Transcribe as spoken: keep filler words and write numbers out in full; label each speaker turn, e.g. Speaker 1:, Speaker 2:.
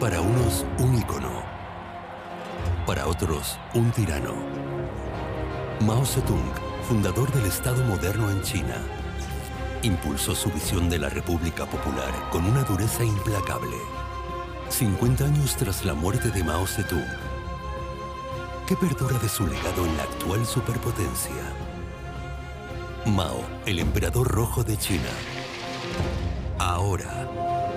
Speaker 1: Para unos, un ícono. Para otros, un tirano. Mao Zedong, fundador del Estado moderno en China, impulsó su visión de la República Popular con una dureza implacable. cincuenta años tras la muerte de Mao Zedong, ¿qué perdura de su legado en la actual superpotencia? Mao, el emperador rojo de China. Ahora.